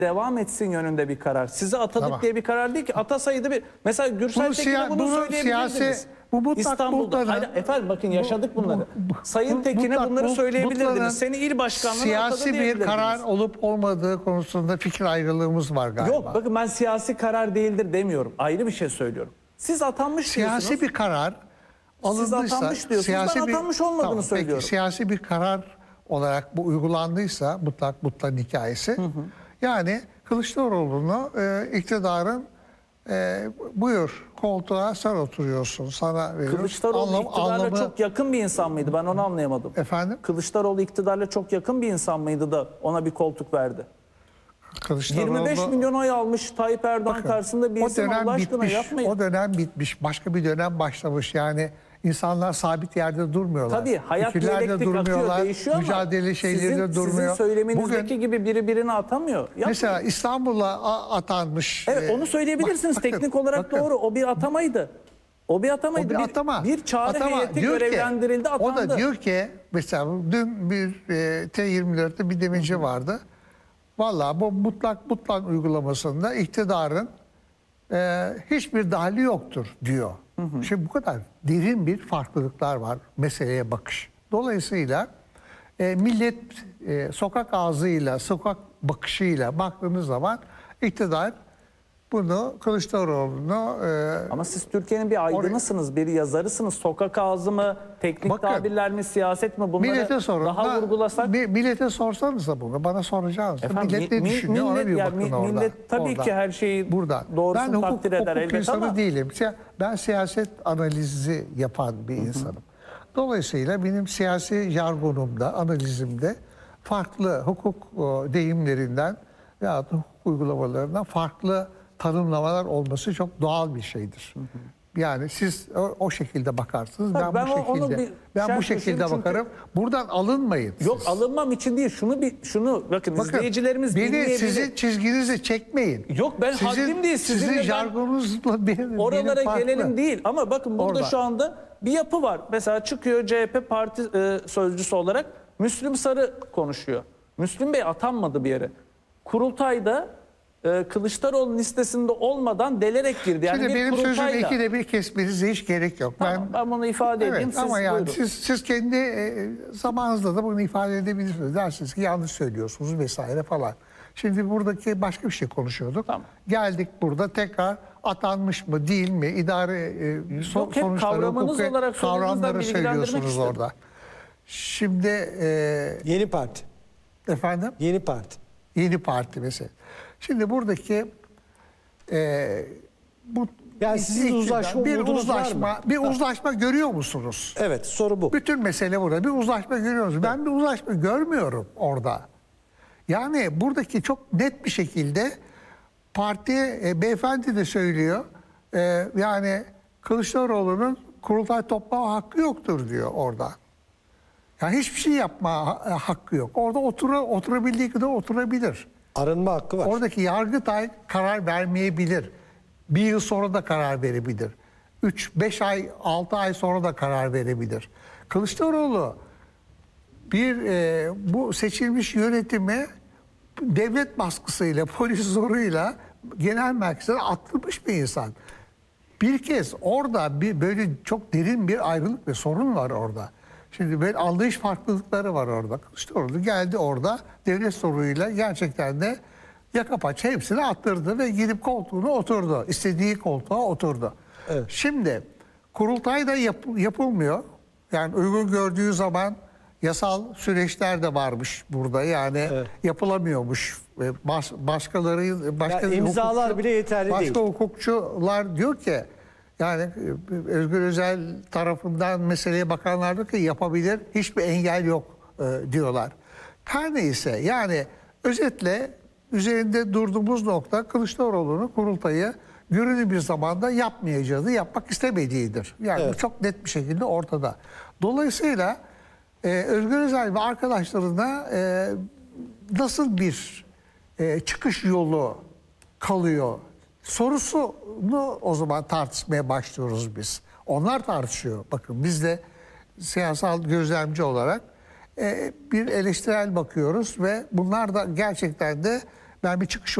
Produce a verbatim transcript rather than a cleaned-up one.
devam etsin yönünde bir karar. Size atadık Tamam. diye bir karar değil ki. Atasaydı bir... Mesela Gürsel Bunu Tekin'e siya- bunu bunu söyleyebilirdiniz. siyasi- bu mutlak İstanbul'da. bulutların- Hayır, efendim bakın yaşadık Bu- bunları. bu- bu- Sayın bu- Tekin'e mutlak bunları bu- söyleyebilirdiniz. bulutların Seni il başkanlığına atadı siyasi bir diyebilirdiniz. karar olup olmadığı konusunda fikir ayrılığımız var galiba. Yok bakın ben siyasi karar değildir demiyorum. Ayrı bir şey söylüyorum. Siz atanmış Siyasi diyorsunuz. bir karar alındıysa... atanmış diyorsunuz, siyasi ben bir- atanmış olmadığını Tamam, söylüyorum. Peki, siyasi bir karar olarak bu uygulandıysa mutlak mutlak hikayesi... Hı hı. Yani Kılıçdaroğlu'nu e, iktidarın e, buyur koltuğa sen oturuyorsun, sana veriyoruz. Kılıçdaroğlu Anlam- iktidarla anlamı- çok yakın bir insan mıydı? Ben onu anlayamadım. Efendim? Kılıçdaroğlu iktidarla çok yakın bir insan mıydı da ona bir koltuk verdi? Kılıçdaroğlu, yirmi beş milyon oy almış Tayyip Erdoğan Bakın, karşısında bir o isim dönem Allah aşkına bitmiş, yapmayın. o dönem bitmiş, başka bir dönem başlamış. Yani insanlar sabit yerde durmuyorlar. Tabii hayat Fikirler de diyalektik akıyor, durmuyorlar, değişiyor ama mücadele şeyleri sizin, de durmuyor. sizin söyleminizdeki Bugün, gibi biri birini atamıyor. Yapmayın. mesela İstanbul'a a- atanmış. Evet e, onu söyleyebilirsiniz. bak- bakın, Teknik olarak bakın. doğru. O bir atamaydı. O bir atamaydı. O bir bir, atama. bir çağrı Atama. heyeti Diyor ki- görevlendirildi, atandı. O da diyor ki mesela dün bir e, T yirmi dörtte bir demeci vardı. Vallahi bu mutlak mutlak uygulamasında iktidarın e, hiçbir dahili yoktur diyor. Hı hı. Şimdi bu kadar derin bir farklılıklar var meseleye bakış. Dolayısıyla e, millet e, sokak ağzıyla, sokak bakışıyla baktığınız zaman iktidar bunu Kılıçdaroğlu'nu e, Ama siz Türkiye'nin bir aydınısınız, bir yazarısınız. Sokak ağzı mı, teknik Bakın, tabirler mi, siyaset mi bunları millete sorun. daha Da- vurgulasak. mi- millete sorsanız da bunu bana soracağınız. Efendim, Millet ne mi- düşünüyor ona millet- bir ya bakın mi- orada. millet tabii orada. ki her şeyi burada. doğrusunu Ben hukuk, takdir eder hukuk elbet insanı ama- değilim. Siya- Ben siyaset analizi yapan bir insanım. Dolayısıyla benim siyasi jargonumda, analizimde farklı hukuk o, deyimlerinden veya da hukuk uygulamalarından farklı tanımlamalar olması çok doğal bir şeydir. Yani siz o, o şekilde bakarsınız. Tabii ben, ben bu o- onu şekilde bir ben bu şerh şekilde düşeyim çünkü- bakarım. Buradan alınmayın. Yok siz. alınmam için değil. Şunu bir şunu bakın, Bakın, izleyicilerimiz beni dinleyebilir. sizin çizginizi çekmeyin. Yok ben haddim değil. Sizinle Sizin ben jargonunuzla benim, oralara benim farklı. gelelim değil. Ama bakın burada Orada. şu anda bir yapı var. Mesela çıkıyor C H P parti e, sözcüsü olarak Müslüm Sarı konuşuyor. Müslüm Bey atanmadı bir yere. Kurultayda e, Kılıçdaroğlu listesinde olmadan delerek girdi. Yani Şimdi bir benim sözümü kurultayla. ikide bir kesmenize hiç gerek yok. Tamam, ben, bunu ifade edeyim. Evet Siz ama yani buyurun. siz, siz kendi e, zamanınızda da bunu ifade edebilirsiniz. Dersiniz ki yanlış söylüyorsunuz vesaire falan. Şimdi buradaki başka bir şey konuşuyorduk. Tamam. Geldik burada tekrar atanmış mı değil mi idare e, so, Yok, hep sonuçları, kavramınız hukuki olarak söylediğinizden kavramları bilgilendirmek söylüyorsunuz istedim. orada. Şimdi e, Yeni Parti. efendim Yeni Parti. Yeni Parti mesela. Şimdi buradaki e, bu Yani sizin iktidar- uzlaşma bir umudunuz var uzlaşma mı? bir Ha. uzlaşma görüyor musunuz? Evet, soru bu. Bütün mesele burada. Bir uzlaşma görüyoruz. Ben bir uzlaşma görmüyorum orada. Yani buradaki çok net bir şekilde parti e, beyefendi de söylüyor. E, yani Kılıçdaroğlu'nun kurultay toplama hakkı yoktur diyor orada. Yani hiçbir şey yapma ha- hakkı yok. Orada otura, oturabildiği kadar oturabilir. Arınma hakkı var. Oradaki Yargıtay karar vermeyebilir. Bir yıl sonra da karar verebilir. Üç, beş ay, altı ay sonra da karar verebilir. Kılıçdaroğlu bir e, bu seçilmiş yönetimi devlet baskısıyla, polis zoruyla genel merkeze attırmış bir insan. Bir kez orada bir böyle çok derin bir ayrılık ve sorun var orada. Şimdi böyle anlayış farklılıkları var orada. Kılıçdaroğlu geldi orada devlet soruyla gerçekten de yaka paça hepsini attırdı ve gidip koltuğuna oturdu. İstediği koltuğa oturdu. Evet. Şimdi kurultay da yap, yapılmıyor. Yani uygun gördüğü zaman yasal süreçler de varmış burada. Yani Evet. yapılamıyormuş. Ve Baş, başkaları başka Ya imzalar hukukçu- bile yeterli başka değil. hukukçular diyor ki yani e, Özgür Özel tarafından meseleye bakanlar diyor ki yapabilir, hiçbir engel yok e, diyorlar. Her neyse yani özetle üzerinde durduğumuz nokta Kılıçdaroğlu'nun kurultayı görünür bir zamanda yapmayacağını, yapmak istemediğidir. Yani Evet. bu çok net bir şekilde ortada. Dolayısıyla e, Özgür Özel ve arkadaşlarına e, nasıl bir e, çıkış yolu kalıyor sorusunu o zaman tartışmaya başlıyoruz biz. Onlar tartışıyor. Bakın biz de siyasal gözlemci olarak e, bir eleştirel bakıyoruz ve bunlar da gerçekten de Ben bir çıkış